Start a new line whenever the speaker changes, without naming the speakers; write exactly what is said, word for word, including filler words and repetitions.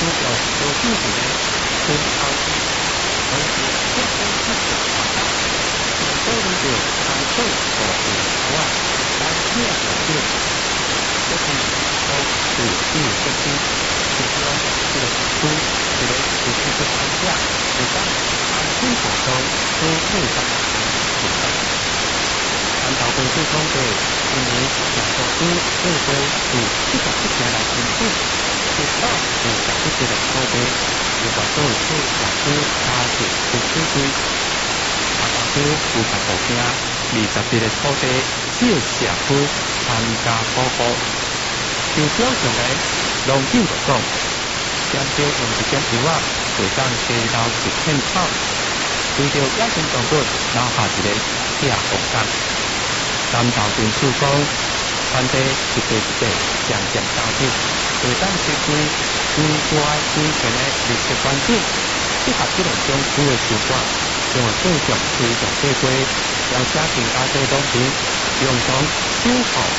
要有进行的跟高级，同时这些是可发达，所以就参考所有外，但这样的就这是都是第一个区，就是说这个区这个就是这个框架，有当按生活中都会发生的。按照本书统计，今年亚洲区社会是七十一年来进步，直到五十一岁的土地，如果做出亚洲差距不数据，亚洲区五十五片，二十一个土地少社区参加保护。就表上来，农经就讲，先少用一点油啊，就当加到一片草，为着野生动物留下一个野空间。南投军事讲，产地一地一地渐渐消失，就当失去规划规全的历史环境，适合这种种区的习惯，将会继续推动这规，让家庭家庭当中共同守护